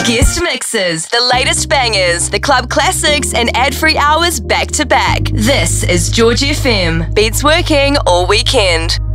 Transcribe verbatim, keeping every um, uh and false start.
Guest mixes, the latest bangers, the club classics, and ad-free hours back to back. This is George F M. Beats working all weekend.